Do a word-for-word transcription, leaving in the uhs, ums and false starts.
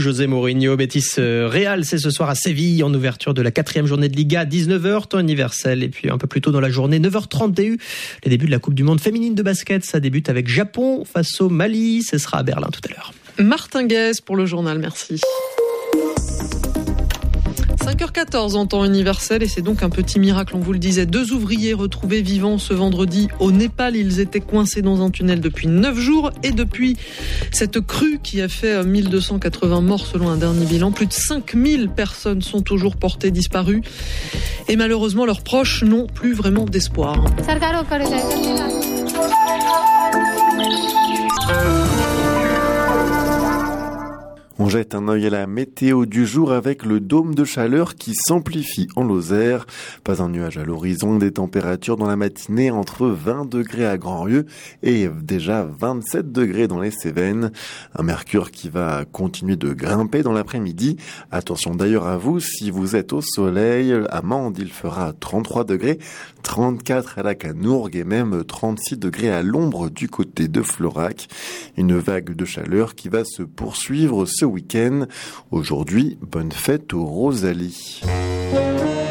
José Mourinho. Betis Real, c'est ce soir à Séville en ouverture de la quatrième journée de Liga, dix-neuf heures, temps universel. Et puis un peu plus tôt dans la journée, neuf heures trente T U, les débuts de la Coupe du Monde féminine de basket. Ça débute avec Japon face au Mali. Ce sera à Berlin tout à l'heure. Martin Guez pour le journal, merci. cinq heures quatorze en temps universel et c'est donc un petit miracle, on vous le disait. Deux ouvriers retrouvés vivants ce vendredi au Népal. Ils étaient coincés dans un tunnel depuis neuf jours et depuis cette crue qui a fait mille deux cent quatre-vingts morts selon un dernier bilan. Plus de cinq mille personnes sont toujours portées disparues et malheureusement leurs proches n'ont plus vraiment d'espoir. On jette un œil à la météo du jour avec le dôme de chaleur qui s'amplifie en Lozère. Pas un nuage à l'horizon, des températures dans la matinée entre vingt degrés à Grandrieux et déjà vingt-sept degrés dans les Cévennes. Un mercure qui va continuer de grimper dans l'après-midi. Attention d'ailleurs à vous, si vous êtes au soleil, à Mende, il fera trente-trois degrés, trente-quatre à la Canourgue et même trente-six degrés à l'ombre du côté de Florac. Une vague de chaleur qui va se poursuivre ce week-end. Aujourd'hui, bonne fête aux Rosalie.